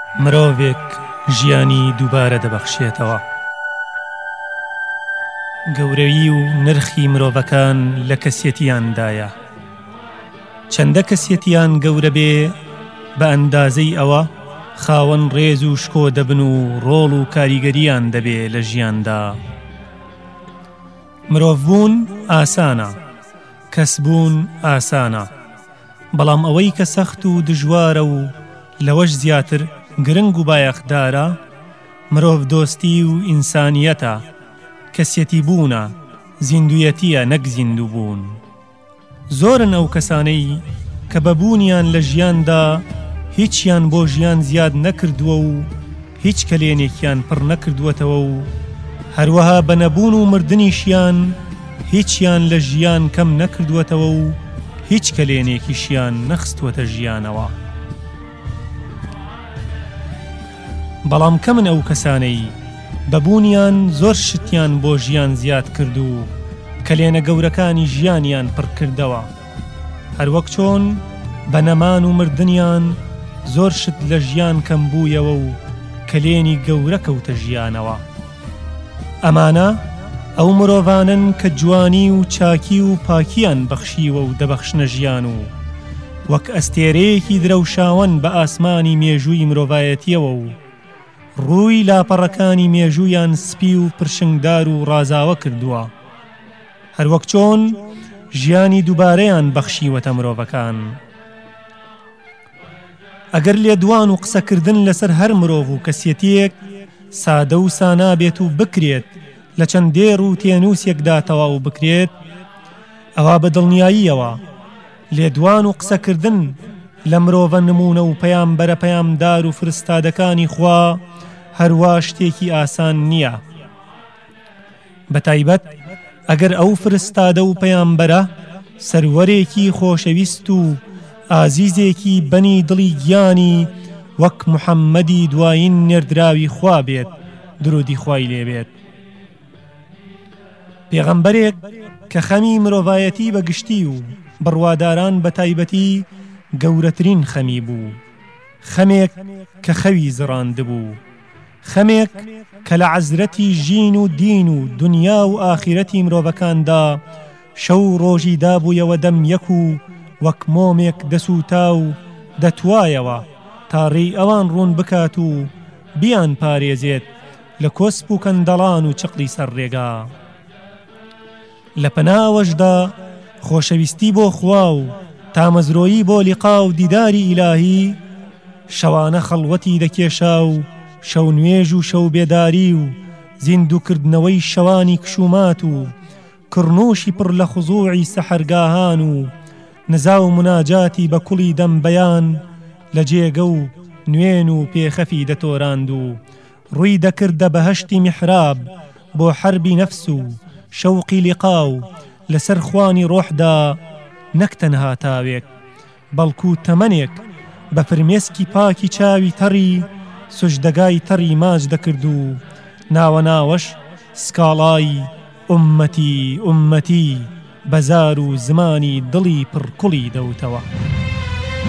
مرۆڤێک ژیانی دووبارە دەبەخشێتەوە. گەورەی و نرخی مرۆڤەکان لە کەسیەتیاندایە. چەندە کەسیەتیان گەورە بێ بە ئەندازەی ئەوە خاوەن ڕێز و شکۆ دەبن و ڕۆڵ و کاریگەریان دەبێ لە ژیاندا. مرۆڤبوون ئاسانە، کەسبوون ئاسانە، بەڵام ئەوەی کە سەخت و دژوارە و لەوەش زیاتر گرنگ و بایەخدارە مرۆڤ دۆستی و ئینسانیەتە، کەسیەتی بوونە، زیندویەتیە نەک زیندوو بوون. زۆرن ئەو کەسانەی کە بەبوونیان لە ژیاندا هیچیان بۆ ژیان زیاد نەکردووە و هیچ کەلێنێکیان پڕ نەکردووەتەوە و هەروەها بە نەبوون و مردنیشیان هیچیان لە ژیان کەم نەکردووەتەوە و هیچ کەلێنێکیشیان نەخستووەتە ژیانەوە. بەڵام کەمن ئەو کەسانەی بەبوونیان زۆر شتیان بۆ ژیان زیاد کرد و کەلێنە گەورەکانی ژیانیان پڕ کردەوە، هەروەک چۆن بە نەمان و مردنیان زۆر شت لە ژیان کەم بوویەوە و کەلێنی گەورە کەوتە ژیانەوە. ئەمانە ئەو مرۆڤانن کە جوانی و چاکی و پاکیان بەخشیوە و دەبەخشنە ژیان و وەک ئەستێرەیەکی درەوشاوەن بە ئاسمانی مێژووی مرۆڤایەتیەوە و ڕووی لاپەڕەکانی مێژوویان سپی و پرشنگدار و ڕازاوە کردووە، هەروەک چۆن ژیانی دووبارەیان بەخشیوەتە مرۆڤەکان. ئەگەر لێدوان و قسەکردن لەسەر هەر مرۆڤ و کەسیەتیەک سادە و سانابێت و بکرێت لە چەند دێڕ و تێنووسێکدا تەواو بکرێت، ئەوا بە دڵنیاییەوە لێدوان و قسەکردن لە مرۆڤە نمونە و پەیامبەرە پەیامدار و فرستادەکانی خوا هەروە شتێکی ئاسان نییە. بەتایبەت ئەگەر ئەو فرستادە و پەیامبەرە سەروەرێکی خۆشەویست و ئازیزێکی بەنی دڵی گیانی وەک محەممەدی دوایین نێردراوی خوا بێت، درودی خوای لێبێت. پێغەمبەرێک کە خەمی مرۆڤایەتی بەگشتی و بڕواداران بە تایبەتی گەورەترین خەمی بوو، خەمێک کە خەوی زڕاند بوو، خەمێک کە لە عەزرەتی ژین و دین و دنیا و ئاخیرەتی مرۆڤەکاندا شەو ڕۆژی دابوویەوە دەم یەک و وەک مۆمێک دەسووتا و دەتوایەوە تا ڕێی ئەوان ڕوون بکات و بیان پارێزێت لە کۆسپ و کەندەڵان و چقلی سەر ڕێگا. لە پەناوەشدا خۆشەویستی بۆ خوا و تامەزرۆیی بۆ لیقا و دیداری ئیلاهی، شەوانە خەڵوەتی دەکێشا و شەو نوێژ و شەو بێداری و زیندووکردنەوەی شەوانی کشومات و کڕنوشی پڕ لە خوزوعی سەحەرگاهان و نزا و مناجاتی بە کوڵی دەم بەیان لە جێگە و نوێن و پێخەفی دەتۆراند و ڕووی دەکردە بەهەشتی میحراب بۆ حەربی نەفس و شەوقی لیقا و لەسەر خوانی ڕۆحدا نەک تەنها تاوێک بەڵکو تەمەنێک بە فرمێسکی پاکی چاوی تەڕی سوژدەگای تەڕی ماچ دەکرد و ناوە ناوەش سکاڵای ئومەتی ئومەتی بەزار و زمانی دڵی پڕکوڵی دەوتەوە.